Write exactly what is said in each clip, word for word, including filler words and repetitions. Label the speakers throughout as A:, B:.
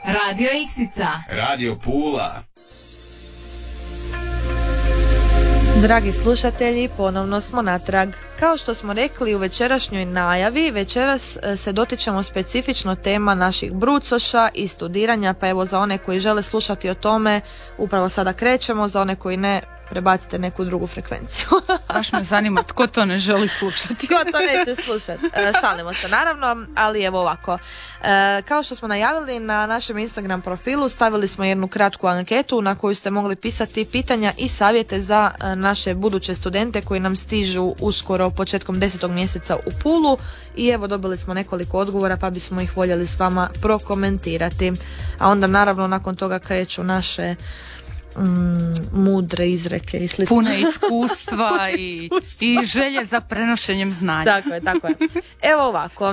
A: Radio Iksica.
B: Radio Pula.
C: Dragi slušatelji, ponovno smo natrag. Kao što smo rekli u večerašnjoj najavi, večeras se dotičemo specifično tema naših brucoša i studiranja, pa evo za one koji žele slušati o tome, upravo sada krećemo, za one koji ne, prebacite neku drugu frekvenciju.
D: Baš me zanima tko to ne želi slušati.
C: Tko to neće slušati. E, šalimo se naravno, ali evo ovako. E, kao što smo najavili na našem Instagram profilu, stavili smo jednu kratku anketu na koju ste mogli pisati pitanja i savjete za e, naše buduće studente koji nam stižu uskoro početkom desetog mjeseca u Pulu i evo dobili smo nekoliko odgovora pa bismo ih voljeli s vama prokomentirati. A onda naravno nakon toga kreću naše Mm, mudre izreke i slično.
D: Pune iskustva i, i želje za prenošenjem znanja.
C: Tako je, tako je. Evo ovako.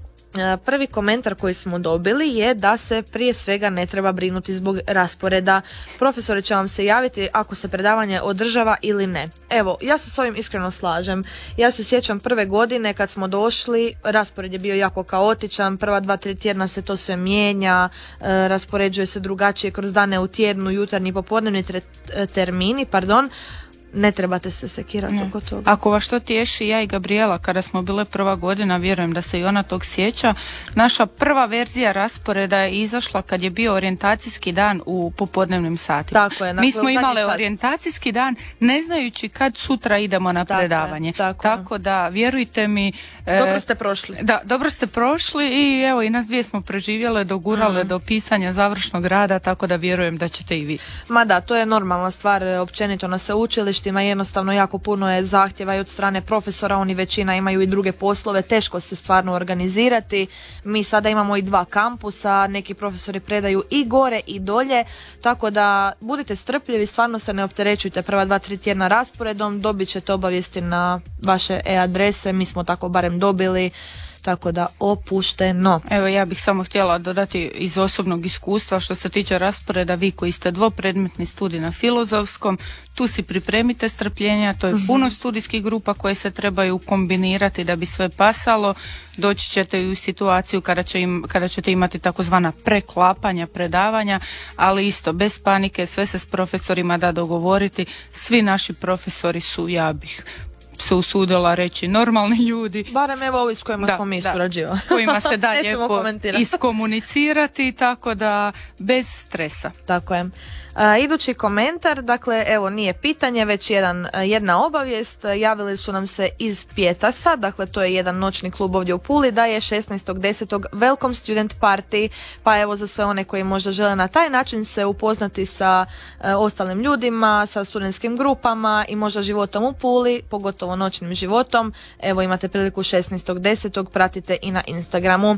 C: Prvi komentar koji smo dobili je da se prije svega ne treba brinuti zbog rasporeda. Profesori će vam se javiti ako se predavanje održava ili ne. Evo, ja se s ovim iskreno slažem. Ja se sjećam prve godine kad smo došli, raspored je bio jako kaotičan, prva dva, tri tjedna se to sve mijenja, e, raspoređuje se drugačije kroz dane u tjednu, jutarnji, popodnevni tre, termini, pardon. Ne trebate se sekirati oko toga.
D: Ako vas to tješi, ja i Gabriela kada smo bile prva godina, vjerujem da se i ona tog sjeća, naša prva verzija rasporeda je izašla kad je bio orijentacijski dan u popodnevnim satima.
C: Tako je,
D: mi smo imali orijentacijski dan ne znajući kad sutra idemo na tako predavanje.
C: Je, tako,
D: tako da vjerujte mi,
C: dobro ste prošli.
D: Da, dobro ste prošli i evo i nas dvije smo preživjele, dogurale mm. do pisanja završnog rada, tako da vjerujem da ćete i vi.
C: Ma da, to je normalna stvar općenito na sveučilištu. Jednostavno jako puno je zahtjeva i od strane profesora, oni većina imaju i druge poslove, teško se stvarno organizirati. Mi sada imamo i dva kampusa, neki profesori predaju i gore i dolje, tako da budite strpljivi, stvarno se ne opterećujte prva dva, tri tjedna rasporedom, dobit ćete obavijesti na vaše e-adrese, mi smo tako barem dobili. Tako da opušteno.
D: Evo ja bih samo htjela dodati iz osobnog iskustva što se tiče rasporeda, vi koji ste dvopredmetni studij na Filozofskom, tu si pripremite strpljenja, to je puno studijskih grupa koje se trebaju kombinirati da bi sve pasalo, doći ćete i u situaciju kada, će im, kada ćete imati takozvana preklapanja predavanja, ali isto bez panike, sve se s profesorima da dogovoriti, svi naši profesori su, ja bih se usudila reći, normalni ljudi.
C: Barem evo ovi s kojima
D: da,
C: smo mi
D: da,
C: surađivali.
D: S kojima se da lijepo iskomunicirati, tako da bez stresa.
C: Tako je. A, idući komentar, dakle, evo nije pitanje, već jedan, jedna obavijest. Javili su nam se iz Pietasa, dakle to je jedan noćni klub ovdje u Puli, da je šesnaestog desetog Welcome Student Party, pa evo za sve one koji možda žele na taj način se upoznati sa e, ostalim ljudima, sa studentskim grupama i možda životom u Puli, pogotovo noćnim životom. Evo imate priliku šesnaestog desetog pratite i na Instagramu.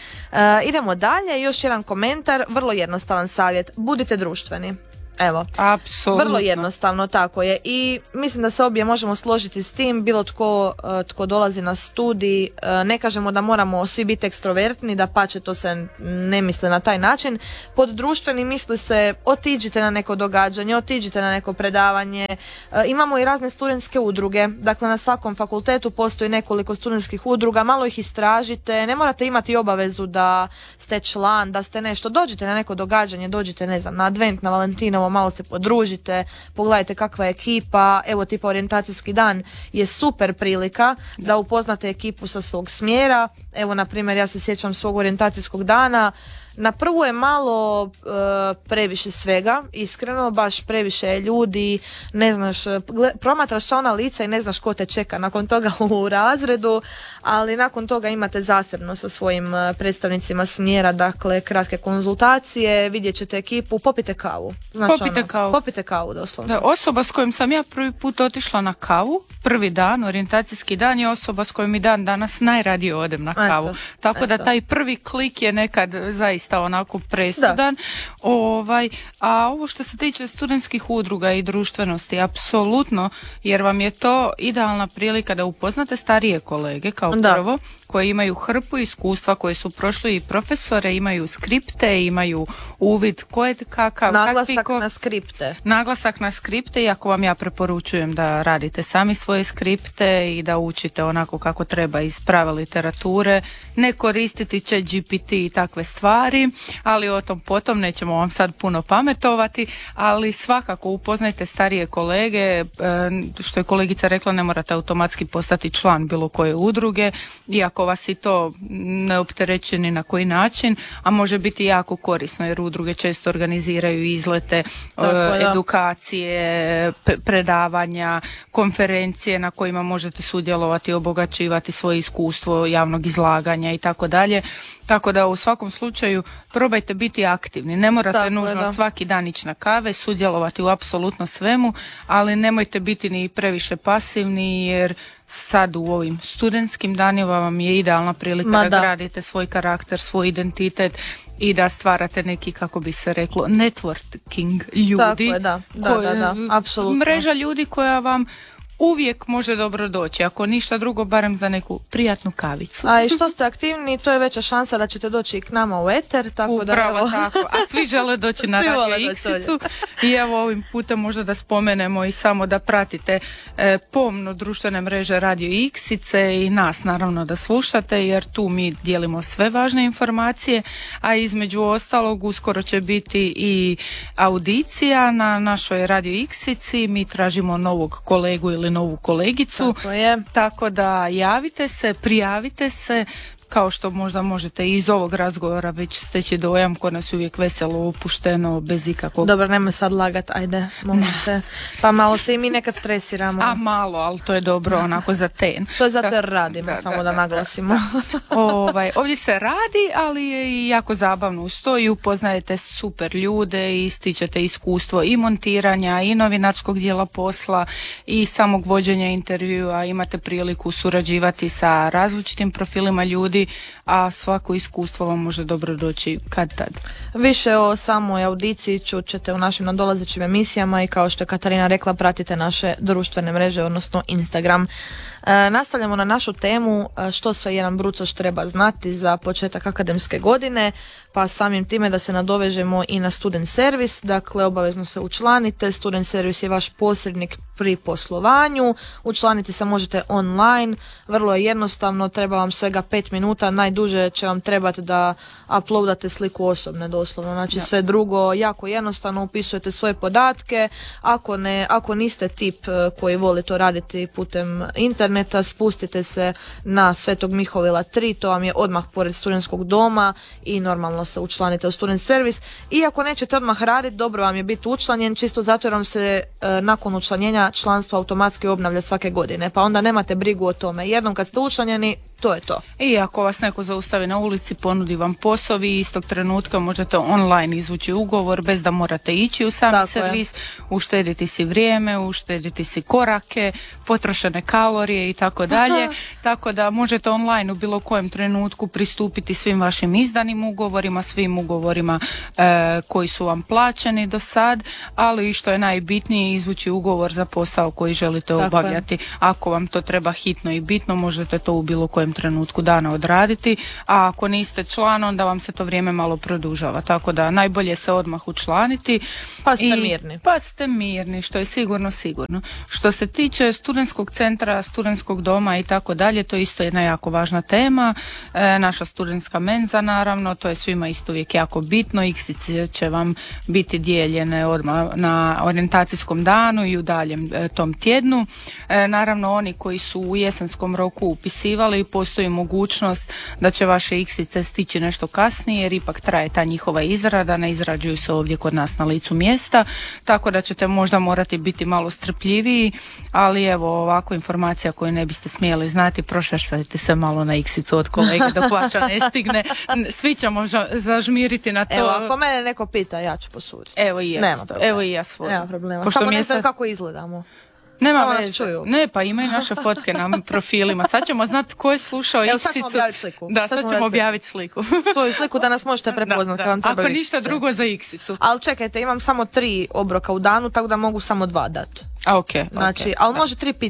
C: E, idemo dalje, još jedan komentar, vrlo jednostavan savjet, budite društveni. Evo,
D: apsolutno.
C: Vrlo jednostavno, tako je. I mislim da se obje možemo složiti s tim, bilo tko, tko dolazi na studij, ne kažemo da moramo svi biti ekstrovertni, da pače to se ne misle na taj način. Pod društveni misli se otiđite na neko događanje, otiđite na neko predavanje. Imamo i razne studentske udruge, dakle na svakom fakultetu postoji nekoliko studentskih udruga, malo ih istražite, ne morate imati obavezu da ste član, da ste nešto, dođite na neko događanje, dođite ne znam, na advent, na Valentinovo, malo se podružite, pogledajte kakva je ekipa, evo tipa orijentacijski dan je super prilika da, da upoznate ekipu sa svog smjera. Evo na primjer ja se sjećam svog orijentacijskog dana, na prvu je malo e, previše svega, iskreno, baš previše je ljudi, ne znaš, gle, promatraš sva ona lica i ne znaš ko te čeka nakon toga u razredu, ali nakon toga imate zasebno sa svojim predstavnicima smjera, dakle kratke konzultacije, vidjet ćete ekipu, popite kavu. Znači,
D: popite
C: ono,
D: kavu.
C: Popite kavu, doslovno.
D: Da, osoba s kojom sam ja prvi put otišla na kavu, prvi dan, orijentacijski dan, je osoba s kojom i dan danas najradije odem na kavu. Eto, Tako eto. da taj prvi klik je nekad zaista onako presudan. Ovaj, a ovo što se tiče studentskih udruga i društvenosti, apsolutno, jer vam je to idealna prilika da upoznate starije kolege kao da. prvo, koji imaju hrpu iskustva, koji su prošli i profesore, imaju skripte, imaju uvid ko je kakav.
C: Naglasak
D: ko,
C: na skripte.
D: Naglasak na skripte, iako vam ja preporučujem da radite sami svoje skripte i da učite onako kako treba iz prava literature, ne koristiti će G P T i takve stvari. stvari, ali o tom potom nećemo vam sad puno pametovati, ali svakako upoznajte starije kolege, što je kolegica rekla, ne morate automatski postati član bilo koje udruge, iako vas i to ne opterećuje ni na koji način, a može biti jako korisno jer udruge često organiziraju izlete, dakle, edukacije, predavanja, konferencije na kojima možete sudjelovati, obogaćivati svoje iskustvo javnog izlaganja i tako dalje. Tako da u svakom slučaju probajte biti aktivni. Ne morate tako nužno da. svaki dan ići na kave, sudjelovati u apsolutno svemu, ali nemojte biti ni previše pasivni jer sad u ovim studentskim danima vam je idealna prilika Ma da, da gradite svoj karakter, svoj identitet i da stvarate neki, kako bi se reklo, networking ljudi.
C: Tako je, da, da, koje, da, da, apsolutno.
D: Mreža ljudi koja vam uvijek može dobro doći, ako ništa drugo, barem za neku prijatnu kavicu.
C: A i što ste aktivni, to je veća šansa da ćete doći i k nama u eter, tako
D: Upravo
C: da evo.
D: tako, a svi žele doći na Radio Iksicu i evo ovim putem možda da spomenemo i samo da pratite e, pomno društvene mreže Radio Iksice i nas naravno da slušate, jer tu mi dijelimo sve važne informacije, a između ostalog uskoro će biti i audicija na našoj Radio Iksici, mi tražimo novog kolegu ili novu kolegicu,
C: tako je.
D: Tako da javite se, prijavite se, kao što možda možete iz ovog razgovora već steći dojam, kod nas je uvijek veselo, opušteno, bez ikakvog...
C: Dobro, nemoj sad lagat, ajde, možete. Pa malo se i mi nekad stresiramo.
D: A malo, ali to je dobro onako za ten.
C: To je zato jer radimo, da, samo da, da, da naglasimo.
D: Da. ovaj, ovdje se radi, ali je i jako zabavno uz to i upoznajete super ljude i stičete iskustvo i montiranja i novinarskog dijela posla i samog vođenja intervjua, imate priliku surađivati sa različitim profilima ljudi, a svako iskustvo vam može dobro doći kad tad.
C: Više o samoj audiciji čućete u našim nadolazećim emisijama i kao što je Katarina rekla, pratite naše društvene mreže, odnosno Instagram. E, nastavljamo na našu temu što sve jedan brucoš treba znati za početak akademske godine, pa samim time da se nadovežemo i na student servis, dakle obavezno se učlanite. Student servis je vaš posrednik pri poslovanju, učlaniti se možete online, vrlo je jednostavno, treba vam svega pet minuta, najduže će vam trebati da uploadate sliku osobne doslovno, znači ja. Sve drugo jako jednostavno, upisujete svoje podatke, ako, ne, ako niste tip koji voli to raditi putem interneta, spustite se na Svetog Mihovila tri, to vam je odmah pored studentskog doma i normalno se učlanite u student servis. Iako nećete odmah raditi, dobro vam je biti učlanjen, čisto zato jer vam se e, nakon učlanjenja članstvo automatski obnavlja svake godine, pa onda nemate brigu o tome. Jednom kad ste učlanjeni, to je to.
D: I ako vas neko zaustavi na ulici, ponudi vam posao, vi istog trenutka možete online izvući ugovor bez da morate ići u sami Tako servis, je. uštediti si vrijeme, uštediti si korake, potrošene kalorije i tako dalje. Tako da možete online u bilo kojem trenutku pristupiti svim vašim izdanim ugovorima, svim ugovorima e, koji su vam plaćeni do sad, ali i što je najbitnije, izvući ugovor za posao koji želite tako obavljati. Je. Ako vam to treba hitno i bitno, možete to u bilo kojem trenutku dana odraditi, a ako niste član, onda vam se to vrijeme malo produžava, tako da najbolje se odmah učlaniti.
C: Pa ste i, mirni.
D: Pa ste mirni, što je sigurno sigurno. Što se tiče studentskog centra, studentskog doma i tako dalje, to je isto jedna jako važna tema. E, naša studentska menza, naravno, to je svima isto uvijek jako bitno. Iksice će vam biti dijeljene odmah na orijentacijskom danu i u daljem e, tom tjednu. E, naravno, oni koji su u jesenskom roku upisivali, postoji mogućnost da će vaše iksice stići nešto kasnije, jer ipak traje ta njihova izrada, ne izrađuju se ovdje kod nas na licu mjesta, tako da ćete možda morati biti malo strpljiviji, ali evo ovako informacija koju ne biste smjeli znati, prošvercajte se malo na iksicu od kolege dok vaša ne stigne, svi ćemo zažmiriti na to.
C: Evo, ako mene neko pita, ja ću posuriti.
D: Evo i ja, evo i ja svoje.
C: Nema problema, samo ne znam kako izgledamo.
D: Nema veze. Ne, pa imaju naše fotke na profilima. Sad ćemo znati ko je slušao Evo, Iksicu.
C: Sad ćemo objaviti sliku.
D: Da, sad, sad ćemo objaviti sliku.
C: Svoju sliku da nas možete prepoznati. Da, da.
D: Ako ništa Iksice. Drugo za Iksicu.
C: Ali čekajte, imam samo tri obroka u danu, tako da mogu samo dva dati.
D: A, okay,
C: znači,
D: okay,
C: ali
D: da.
C: može tri pice.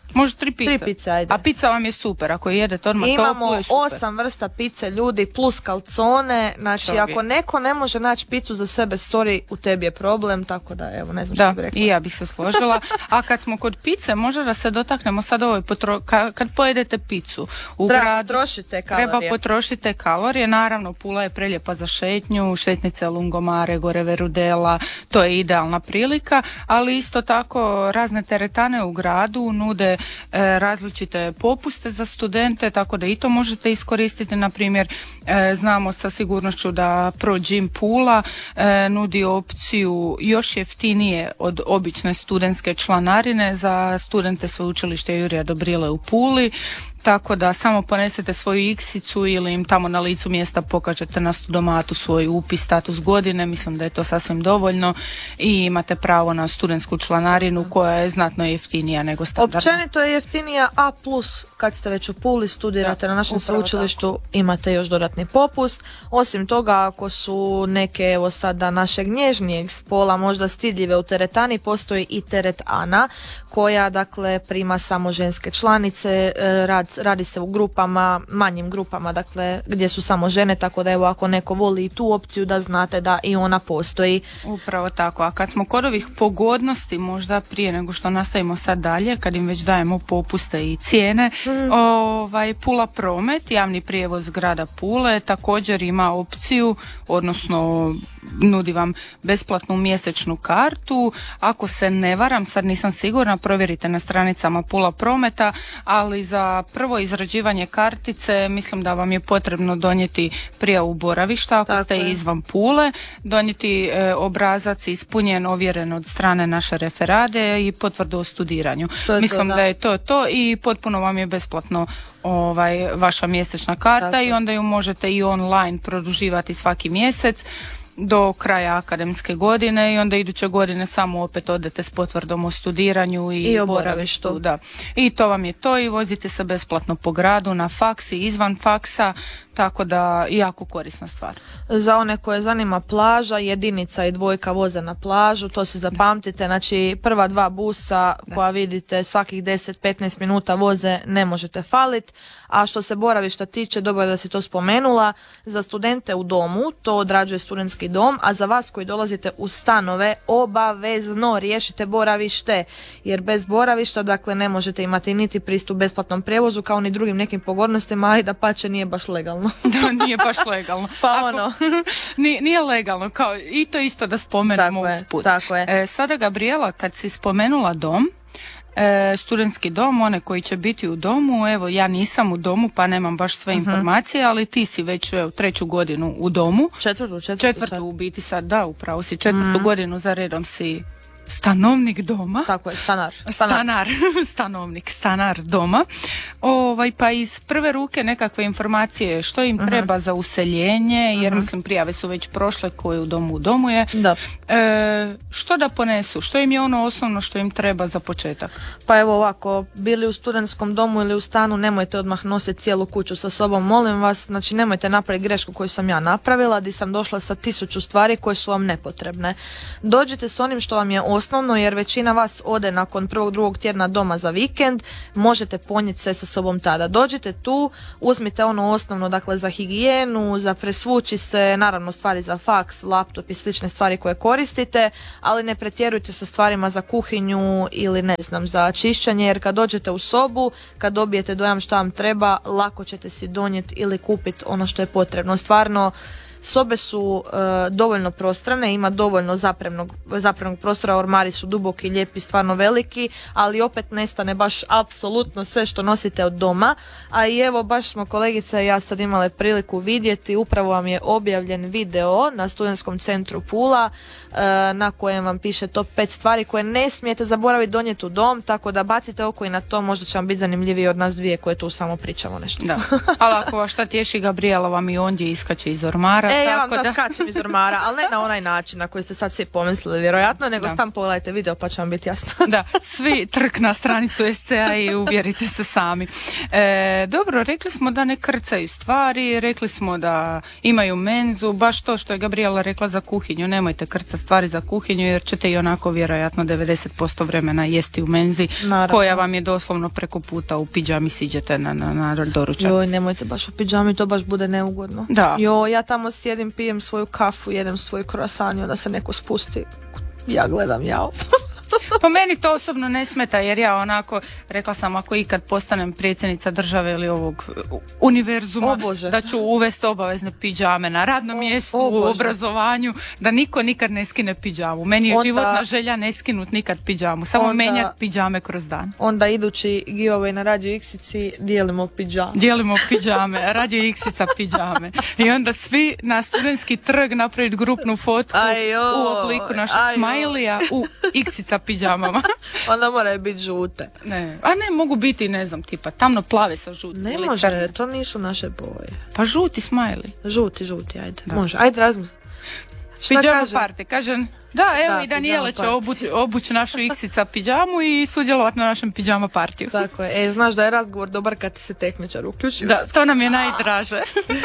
D: Može tri pice.
C: Tri pice, ajde.
D: A pizza vam je super, ako jedete odmah toplu je super.
C: Imamo osam vrsta pice, ljudi, plus kalcone. Znači,
D: Čovjek.
C: ako neko ne može naći picu za sebe, sorry, u tebi je problem, tako da, evo, ne znam
D: da,
C: što bi rekla.
D: I ja bih se složila. A kad smo kod pice, može da se dotaknemo sad ovoj, potro... Ka, kad pojedete picu u
C: treba
D: gradu,
C: potrošite kalorije.
D: Treba potrošite kalorije, naravno Pula je prelijepa za šetnju, šetnice Lungomare, gore Verudela, to je idealna prilika, ali isto tako razne teretane u gradu nude e, različite popuste za studente, tako da i to možete iskoristiti. Na primjer, e, znamo sa sigurnošću da Pro Gym Pula e, nudi opciju još jeftinije od obične studentske članarine za studente sveučilišta Jurija Dobrile u Puli. Tako da samo ponesete svoju iksicu ili im tamo na licu mjesta pokažete na studomatu svoj upis, status godine, mislim da je to sasvim dovoljno i imate pravo na studentsku članarinu koja je znatno jeftinija nego standardna.
C: Općenito je jeftinija, a plus kad ste već u Puli, studirate da, na našem sveučilištu, imate još dodatni popust. Osim toga, ako su neke, evo sada našeg nježnijeg spola, možda stidljive u teretani, postoji i teret Ana, koja dakle prima samo ženske članice, rad radi se u grupama, manjim grupama, dakle gdje su samo žene, tako da evo ako neko voli i tu opciju da znate da i ona postoji.
D: Upravo tako, a kad smo kod ovih pogodnosti, možda prije nego što nastavimo sad dalje, kad im već dajemo popuste i cijene, mm. ovaj, Pula Promet, javni prijevoz grada Pule, također ima opciju, odnosno nudi vam besplatnu mjesečnu kartu. Ako se ne varam, sad nisam sigurna, provjerite na stranicama Pula Prometa, ali za prvo izrađivanje kartice mislim da vam je potrebno donijeti prijavu boravišta ako Tako ste je. izvan Pule, donijeti e, obrazac ispunjen, ovjeren od strane naše referade i potvrdu o studiranju. To mislim to, da. da je to to i potpuno vam je besplatno ovaj, vaša mjesečna karta Tako. i onda ju možete i online produživati svaki mjesec do kraja akademske godine i onda iduće godine samo opet odete s potvrdom o studiranju i,
C: I o
D: boravištu.
C: boravištu.
D: Da. I to vam je to i vozite se besplatno po gradu, na faks i izvan faksa, tako da jako korisna stvar.
C: Za one koje zanima plaža, jedinica i dvojka voze na plažu, to se zapamtite, znači prva dva busa da. koja vidite svakih deset do petnaest minuta voze, ne možete falit. A što se boravišta tiče, dobro je da si to spomenula, za studente u domu to odrađuje studentski dom, a za vas koji dolazite u stanove obavezno riješite boravište, jer bez boravišta dakle ne možete imati niti pristup besplatnom prijevozu kao ni drugim nekim pogodnostima, i da pače nije baš legalno.
D: Da, nije baš legalno.
C: Pa Ako, ono.
D: nije, nije legalno, kao i to isto da spomenemo usput.
C: Tako je.
D: E, sada Gabriela, kad si spomenula dom, E, studentski dom, one koji će biti u domu, evo ja nisam u domu pa nemam baš sve uh-huh. informacije, ali ti si već evo, treću godinu u domu.
C: Četvrtu, četvrtu.
D: Četvrtu u biti sad, da, upravo si četvrtu uh-huh. godinu za redom si stanovnik doma.
C: Tako je, stanar.
D: Stanar, stanar stanovnik, stanar doma. Ovaj, pa iz prve ruke nekakve informacije što im uh-huh. treba za useljenje, jer uh-huh. mislim prijave su već prošle koje u domu u domu je.
C: Da.
D: E, što da ponesu? Što im je ono osnovno što im treba za početak?
C: Pa evo ovako, bili u studentskom domu ili u stanu, nemojte odmah nositi cijelu kuću sa sobom, molim vas, znači nemojte napraviti grešku koju sam ja napravila, di sam došla sa tisuću stvari koje su vam nepotrebne. Dođite s onim što vam je osnovno, jer većina vas ode nakon prvog, drugog tjedna doma za vikend, možete ponijeti sve sa sobom tada. Dođite tu, uzmite ono osnovno, dakle za higijenu, za presvući se, naravno stvari za faks, laptop i slične stvari koje koristite, ali ne pretjerujte sa stvarima za kuhinju ili ne znam, za čišćenje, jer kad dođete u sobu, kad dobijete dojam šta vam treba, lako ćete si donijeti ili kupiti ono što je potrebno. Stvarno, sobe su e, dovoljno prostrane, ima dovoljno zapremnog, zapremnog prostora, ormari su duboki, lijepi, stvarno veliki, ali opet nestane baš apsolutno sve što nosite od doma. A i evo, baš smo kolegica i ja sad imale priliku vidjeti, upravo vam je objavljen video na Studentskom centru Pula, e, na kojem vam piše top pet stvari koje ne smijete zaboraviti donijeti u dom, tako da bacite oko i na to, možda će vam biti zanimljiviji od nas dvije koje tu samo pričamo nešto.
D: Da. Ali ako vas šta tješi, Gabriela vam i ondje iskače iz ormara,
C: E, ja vam da, da skačem iz ormara, ali ne na onaj način na koji ste sad svi pomislili, vjerojatno, nego da. Sam pogledajte video pa će vam biti jasno.
D: Da, svi trk na stranicu S C A i uvjerite se sami. E, dobro, rekli smo da ne krcaju stvari, rekli smo da imaju menzu, baš to što je Gabriela rekla za kuhinju, nemojte krcati stvari za kuhinju jer ćete i onako vjerojatno devedeset posto vremena jesti u menzi, naravno, koja vam je doslovno preko puta u pidžami siđete na, na, na doručak.
C: Joj, nemojte baš u pidžami, to baš bude neugodno.
D: Da.
C: Joj, ja tamo sjedim, pijem svoju kafu, jedem svoj croissant i onda se neko spusti. Ja gledam, jao.
D: Po meni to osobno ne smeta jer ja onako, rekla sam ako ikad postanem predsjednica države ili ovog univerzuma, da ću uvesti obavezne pidžame na radnom mjestu, o, u obrazovanju, da niko nikad ne skine pidžamu. Meni je onda, životna želja ne skinut nikad pidžamu, samo onda, menjati pidžame kroz dan.
C: Onda idući giveaway na Radio Iksici dijelimo pidžame.
D: Dijelimo pidžame, Radio Iksica pidžame. I onda svi na studentski trg napraviti grupnu fotku ajo, u obliku našeg smajlija u Iksica pidžamama.
C: Onda moraju biti žute.
D: Ne. A ne, mogu biti, ne znam, tipa tamno plave sa žutim.
C: Ne može, crne. To nisu naše boje.
D: Pa žuti smajli.
C: Žuti, žuti, ajde. Da. Može, ajde razmisli.
D: Pidžama party, kažem. Da, evo da, i Daniela će obući obuć našu Iksica pidžamu i sudjelovati na našem pidžama partiju.
C: Tako je. E, znaš da je razgovor dobar kad ti se tehničar uključi.
D: Da, to nam je najdraže.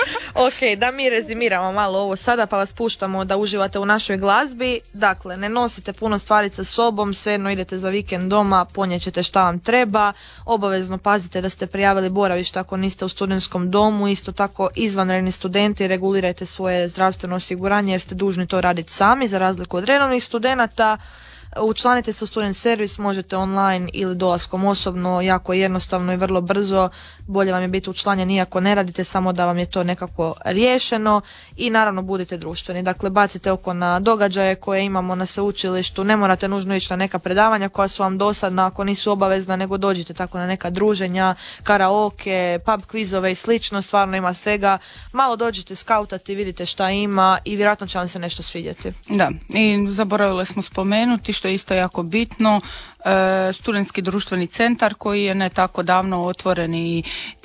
C: Ok, da mi rezimiramo malo ovo sada pa vas puštamo da uživate u našoj glazbi. Dakle, ne nosite puno stvari sa sobom, svejedno idete za vikend doma, ponijećete šta vam treba. Obavezno pazite da ste prijavili boravište ako niste u studentskom domu. Isto tako izvanredni studenti, regulirajte svoje zdravstveno osiguranje jer ste dužni to raditi sami za razliku od redovnih studenata. Učlanite se u student servis, možete online ili dolaskom osobno, jako jednostavno i vrlo brzo. Bolje vam je biti učlanjen iako ne radite, samo da vam je to nekako riješeno i naravno budite društveni. Dakle, bacite oko na događaje koje imamo na sveučilištu, ne morate nužno ići na neka predavanja koja su vam dosadna ako nisu obavezna, nego dođite tako na neka druženja, karaoke, pub kvizove i slično, stvarno ima svega. Malo dođite skautati, vidite šta ima i vjerojatno će vam se nešto svidjeti.
D: Da, i zaboravili smo spomenuti što je isto jako bitno, e, studentski društveni centar koji je ne tako davno otvoren i,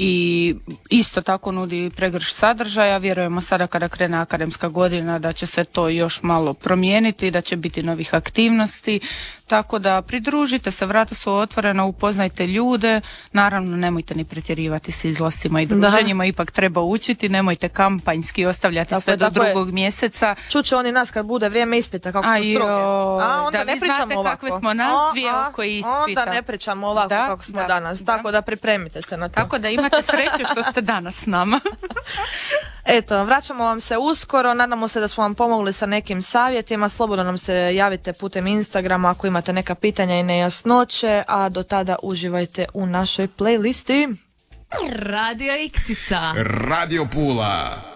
D: i isto tako nudi pregršt sadržaja. Vjerujemo sada kada krene akademska godina da će se to još malo promijeniti, da će biti novih aktivnosti, tako da pridružite se, vrata su otvorena, upoznajte ljude, naravno nemojte ni pretjerivati s izlascima i druženjima, da. Ipak treba učiti, nemojte kampanjski ostavljati tako sve do drugog je. mjeseca.
C: Čuće oni nas kad bude vrijeme ispita kako smo stroge. A onda
D: da,
C: ne pričamo ovako.
D: Kakve smo nas dvije oko ispita.
C: Onda ne pričamo ovako da, kako smo da, danas, da. Tako da pripremite se na to.
D: Tako da imate sreće što ste danas s nama.
C: Eto, vraćamo vam se uskoro, nadamo se da smo vam pomogli sa nekim savjetima, slobodno nam se javite putem Instagrama ako imate neka pitanja i nejasnoće, a do tada uživajte u našoj playlisti.
A: Radio Iksica.
B: Radio Pula.